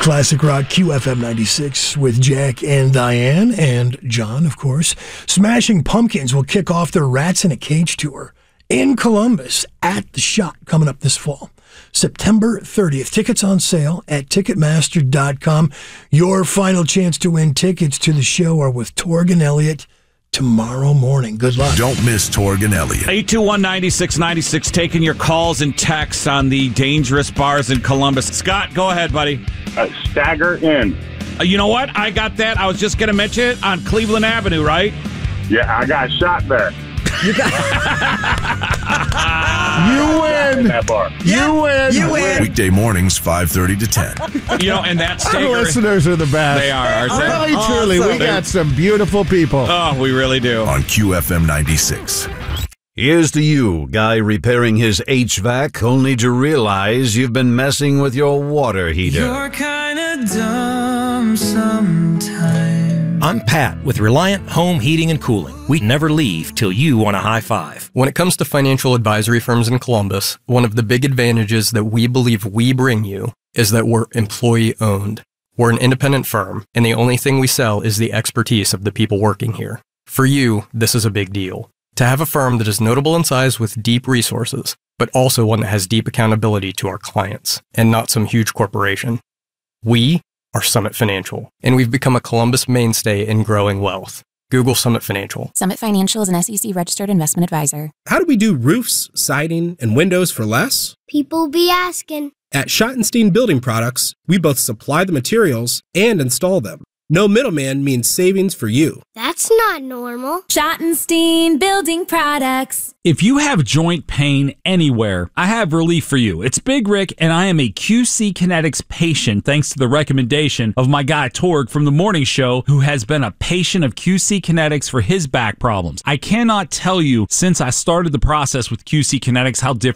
Classic Rock QFM 96 with Jack and Diane and John, of course. Smashing Pumpkins will kick off their Rats in a Cage tour in Columbus at The Shot coming up this fall. September 30th. Tickets on sale at Ticketmaster.com. Your final chance to win tickets to the show are with Torg and Elliott tomorrow morning. Good luck. Don't miss Torg and Elliott. 821-9696, taking your calls and texts on the dangerous bars in Columbus. Scott, go ahead, buddy. Stagger Inn. You know what? I got that. I was just going to mention it on Cleveland Avenue, right? Yeah, I got shot there. You win. That bar. You win. You win. Weekday mornings, 5:30 to 10. You know, and that Our Stagger... listeners are the best. They are. Really, truly, we got some beautiful people. Oh, we really do. On QFM 96. Here's to you, guy repairing his HVAC only to realize you've been messing with your water heater. You're kinda dumb sometimes. I'm Pat with Reliant Home Heating and Cooling. We never leave till you want a high five. When it comes to financial advisory firms in Columbus, one of the big advantages that we believe we bring you is that we're employee-owned. We're an independent firm, and the only thing we sell is the expertise of the people working here. For you, this is a big deal. To have a firm that is notable in size with deep resources, but also one that has deep accountability to our clients, and not some huge corporation. We are Summit Financial, and we've become a Columbus mainstay in growing wealth. Google Summit Financial. Summit Financial is an SEC-registered investment advisor. How do we do roofs, siding, and windows for less? People be asking. At Schottenstein Building Products, we both supply the materials and install them. No middleman means savings for you. That's not normal. Schottenstein Building Products. If you have joint pain anywhere, I have relief for you. It's Big Rick, and I am a QC Kinetics patient thanks to the recommendation of my guy Torg from the morning show, who has been a patient of QC Kinetics for his back problems. I cannot tell you, since I started the process with QC Kinetics, how different